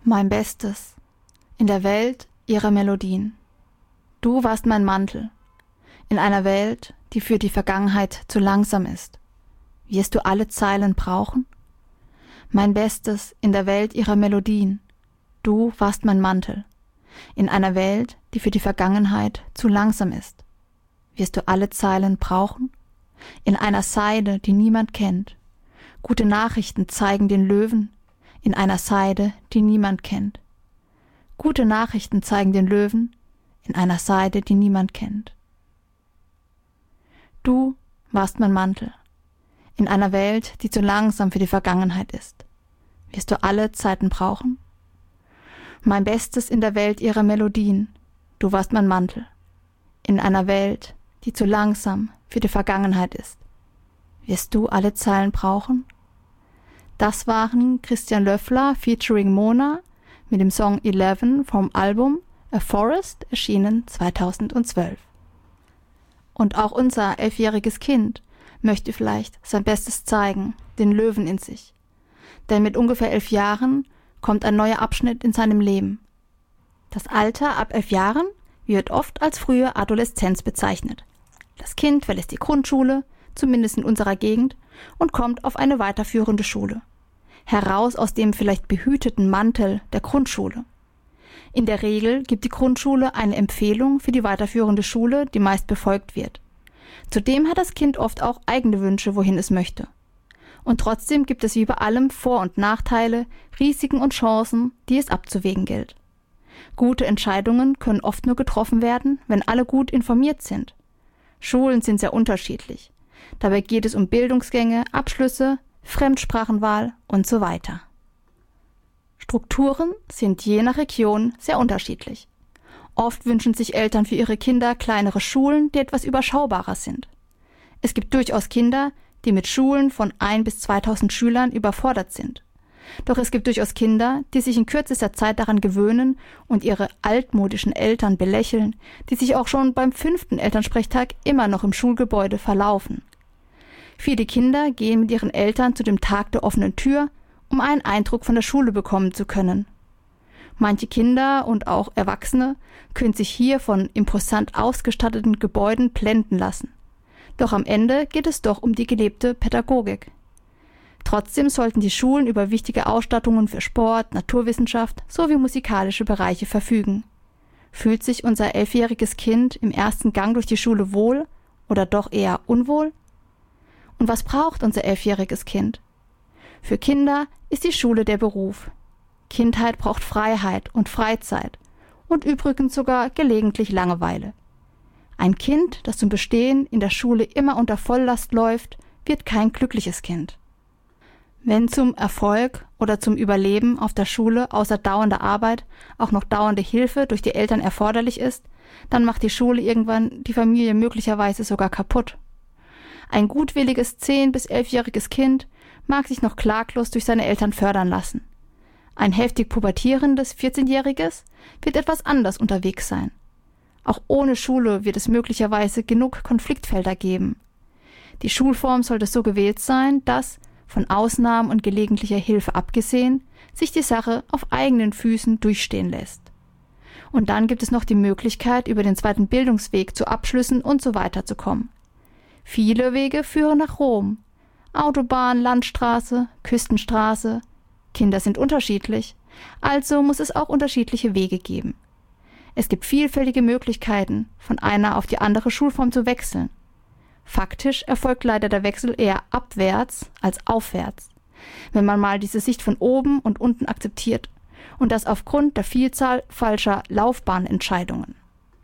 Mein Bestes in der Welt ihrer Melodien. Du warst mein Mantel in einer Welt, die für die Vergangenheit zu langsam ist. Wirst du alle Zeilen brauchen? Mein Bestes in der Welt ihrer Melodien. Du warst mein Mantel in einer Welt, die für die Vergangenheit zu langsam ist. Wirst du alle Zeilen brauchen? In einer Seide, die niemand kennt. Gute Nachrichten zeigen den Löwen in einer Seide, die niemand kennt. Gute Nachrichten zeigen den Löwen in einer Seide, die niemand kennt. Du warst mein Mantel in einer Welt, die zu langsam für die Vergangenheit ist. Wirst du alle Zeiten brauchen? Mein Bestes in der Welt ihrer Melodien. Du warst mein Mantel in einer Welt, die zu langsam für die Vergangenheit ist. Wirst du alle Zeilen brauchen? Das waren Christian Löffler featuring Mona mit dem Song 11 vom Album A Forest, erschienen 2012. Und auch unser 11-jähriges Kind möchte vielleicht sein Bestes zeigen, den Löwen in sich. Denn mit ungefähr 11 Jahren kommt ein neuer Abschnitt in seinem Leben. Das Alter ab 11 Jahren wird oft als frühe Adoleszenz bezeichnet. Das Kind verlässt die Grundschule, zumindest in unserer Gegend, und kommt auf eine weiterführende Schule. Heraus aus dem vielleicht behüteten Mantel der Grundschule. In der Regel gibt die Grundschule eine Empfehlung für die weiterführende Schule, die meist befolgt wird. Zudem hat das Kind oft auch eigene Wünsche, wohin es möchte. Und trotzdem gibt es wie bei allem Vor- und Nachteile, Risiken und Chancen, die es abzuwägen gilt. Gute Entscheidungen können oft nur getroffen werden, wenn alle gut informiert sind. Schulen sind sehr unterschiedlich. Dabei geht es um Bildungsgänge, Abschlüsse, Fremdsprachenwahl und so weiter. Strukturen sind je nach Region sehr unterschiedlich. Oft wünschen sich Eltern für ihre Kinder kleinere Schulen, die etwas überschaubarer sind. Es gibt durchaus Kinder, die mit Schulen von 1.000 bis 2.000 Schülern überfordert sind. Doch es gibt durchaus Kinder, die sich in kürzester Zeit daran gewöhnen und ihre altmodischen Eltern belächeln, die sich auch schon beim 5. Elternsprechtag immer noch im Schulgebäude verlaufen. Viele Kinder gehen mit ihren Eltern zu dem Tag der offenen Tür, um einen Eindruck von der Schule bekommen zu können. Manche Kinder und auch Erwachsene können sich hier von imposant ausgestatteten Gebäuden blenden lassen. Doch am Ende geht es doch um die gelebte Pädagogik. Trotzdem sollten die Schulen über wichtige Ausstattungen für Sport, Naturwissenschaft sowie musikalische Bereiche verfügen. Fühlt sich unser 11-jähriges Kind im ersten Gang durch die Schule wohl oder doch eher unwohl? Und was braucht unser 11-jähriges Kind? Für Kinder ist die Schule der Beruf. Kindheit braucht Freiheit und Freizeit und übrigens sogar gelegentlich Langeweile. Ein Kind, das zum Bestehen in der Schule immer unter Volllast läuft, wird kein glückliches Kind. Wenn zum Erfolg oder zum Überleben auf der Schule außer dauernder Arbeit auch noch dauernde Hilfe durch die Eltern erforderlich ist, dann macht die Schule irgendwann die Familie möglicherweise sogar kaputt. Ein gutwilliges 10- bis 11-jähriges Kind mag sich noch klaglos durch seine Eltern fördern lassen. Ein heftig pubertierendes 14-jähriges wird etwas anders unterwegs sein. Auch ohne Schule wird es möglicherweise genug Konfliktfelder geben. Die Schulform sollte so gewählt sein, dass, von Ausnahmen und gelegentlicher Hilfe abgesehen, sich die Sache auf eigenen Füßen durchstehen lässt. Und dann gibt es noch die Möglichkeit, über den zweiten Bildungsweg zu Abschlüssen und so weiter zu kommen. Viele Wege führen nach Rom. Autobahn, Landstraße, Küstenstraße. Kinder sind unterschiedlich, also muss es auch unterschiedliche Wege geben. Es gibt vielfältige Möglichkeiten, von einer auf die andere Schulform zu wechseln. Faktisch erfolgt leider der Wechsel eher abwärts als aufwärts, wenn man mal diese Sicht von oben und unten akzeptiert, und das aufgrund der Vielzahl falscher Laufbahnentscheidungen.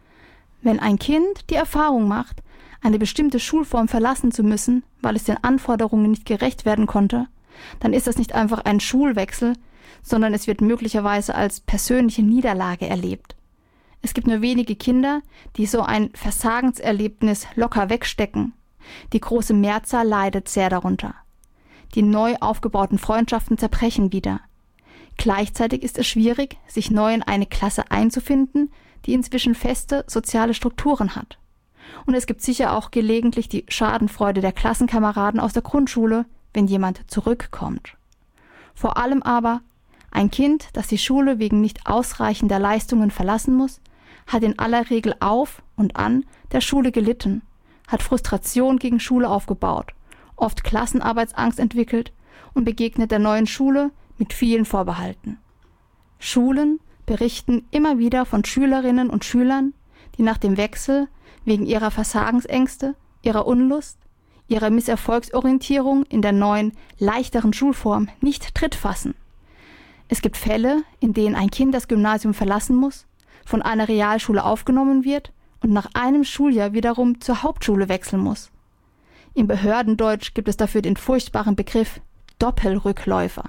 Wenn ein Kind die Erfahrung macht, eine bestimmte Schulform verlassen zu müssen, weil es den Anforderungen nicht gerecht werden konnte, dann ist das nicht einfach ein Schulwechsel, sondern es wird möglicherweise als persönliche Niederlage erlebt. Es gibt nur wenige Kinder, die so ein Versagenserlebnis locker wegstecken. Die große Mehrzahl leidet sehr darunter. Die neu aufgebauten Freundschaften zerbrechen wieder. Gleichzeitig ist es schwierig, sich neu in eine Klasse einzufinden, die inzwischen feste soziale Strukturen hat. Und es gibt sicher auch gelegentlich die Schadenfreude der Klassenkameraden aus der Grundschule, wenn jemand zurückkommt. Vor allem aber Ein Kind, das die Schule wegen nicht ausreichender Leistungen verlassen muss, hat in aller Regel auf und an der Schule gelitten, hat Frustration gegen Schule aufgebaut, oft Klassenarbeitsangst entwickelt und begegnet der neuen Schule mit vielen Vorbehalten. Schulen berichten immer wieder von Schülerinnen und Schülern, die nach dem Wechsel wegen ihrer Versagensängste, ihrer Unlust, ihrer Misserfolgsorientierung in der neuen, leichteren Schulform nicht Tritt fassen. Es gibt Fälle, in denen ein Kind das Gymnasium verlassen muss, von einer Realschule aufgenommen wird und nach einem Schuljahr wiederum zur Hauptschule wechseln muss. Im Behördendeutsch gibt es dafür den furchtbaren Begriff Doppelrückläufer.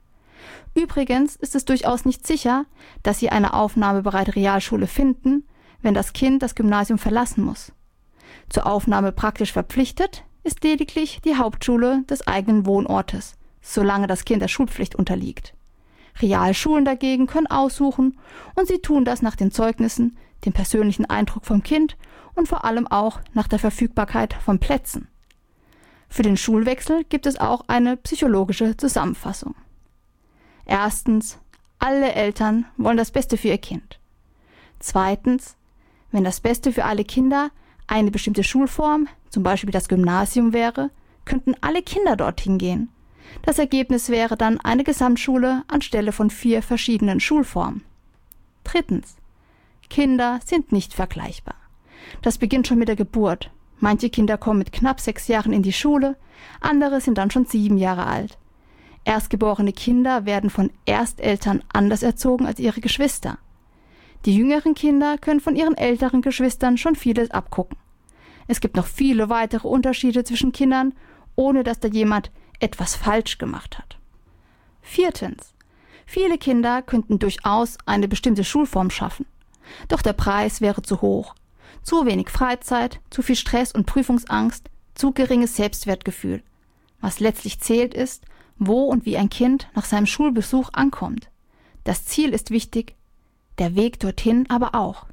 Übrigens ist es durchaus nicht sicher, dass Sie eine aufnahmebereite Realschule finden, wenn das Kind das Gymnasium verlassen muss. Zur Aufnahme praktisch verpflichtet ist lediglich die Hauptschule des eigenen Wohnortes, solange das Kind der Schulpflicht unterliegt. Realschulen dagegen können aussuchen und sie tun das nach den Zeugnissen, dem persönlichen Eindruck vom Kind und vor allem auch nach der Verfügbarkeit von Plätzen. Für den Schulwechsel gibt es auch eine psychologische Zusammenfassung. Erstens, alle Eltern wollen das Beste für ihr Kind. Zweitens, wenn das Beste für alle Kinder eine bestimmte Schulform, zum Beispiel das Gymnasium wäre, könnten alle Kinder dorthin gehen. Das Ergebnis wäre dann eine Gesamtschule anstelle von 4 verschiedenen Schulformen. Drittens, Kinder sind nicht vergleichbar. Das beginnt schon mit der Geburt. Manche Kinder kommen mit knapp 6 Jahren in die Schule, andere sind dann schon 7 Jahre alt. Erstgeborene Kinder werden von Ersteltern anders erzogen als ihre Geschwister. Die jüngeren Kinder können von ihren älteren Geschwistern schon vieles abgucken. Es gibt noch viele weitere Unterschiede zwischen Kindern, ohne dass da jemand etwas falsch gemacht hat. Viertens. Viele Kinder könnten durchaus eine bestimmte Schulform schaffen. Doch der Preis wäre zu hoch. Zu wenig Freizeit, zu viel Stress und Prüfungsangst, zu geringes Selbstwertgefühl. Was letztlich zählt ist, wo und wie ein Kind nach seinem Schulbesuch ankommt. Das Ziel ist wichtig, der Weg dorthin aber auch.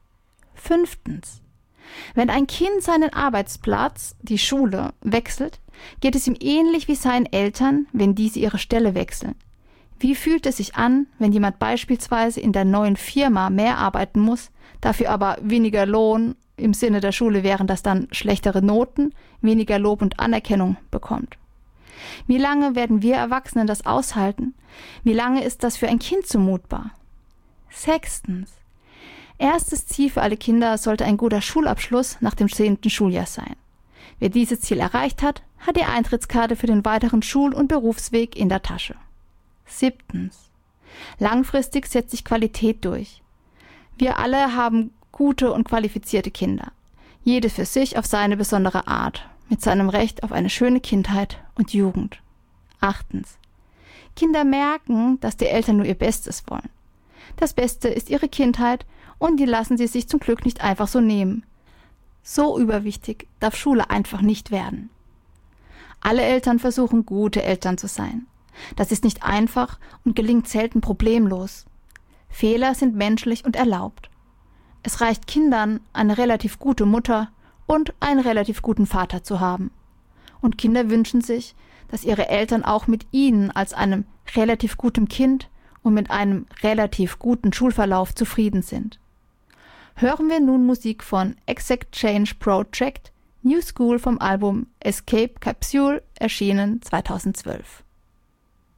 Fünftens. Wenn ein Kind seinen Arbeitsplatz, die Schule, wechselt, geht es ihm ähnlich wie seinen Eltern, wenn diese ihre Stelle wechseln. Wie fühlt es sich an, wenn jemand beispielsweise in der neuen Firma mehr arbeiten muss, dafür aber weniger Lohn, im Sinne der Schule wären das dann schlechtere Noten, weniger Lob und Anerkennung bekommt? Wie lange werden wir Erwachsenen das aushalten? Wie lange ist das für ein Kind zumutbar? Sechstens. Erstes Ziel für alle Kinder sollte ein guter Schulabschluss nach dem 10. Schuljahr sein. Wer dieses Ziel erreicht hat, hat die Eintrittskarte für den weiteren Schul- und Berufsweg in der Tasche. Siebtens. Langfristig setzt sich Qualität durch. Wir alle haben gute und qualifizierte Kinder. Jede für sich auf seine besondere Art, mit seinem Recht auf eine schöne Kindheit und Jugend. Achtens. Kinder merken, dass die Eltern nur ihr Bestes wollen. Das Beste ist ihre Kindheit und die lassen sie sich zum Glück nicht einfach so nehmen. So überwichtig darf Schule einfach nicht werden. Alle Eltern versuchen, gute Eltern zu sein. Das ist nicht einfach und gelingt selten problemlos. Fehler sind menschlich und erlaubt. Es reicht Kindern, eine relativ gute Mutter und einen relativ guten Vater zu haben. Und Kinder wünschen sich, dass ihre Eltern auch mit ihnen als einem relativ guten Kind und mit einem relativ guten Schulverlauf zufrieden sind. Hören wir nun Musik von Exact Change Project, New School vom Album Escape Capsule, erschienen 2012.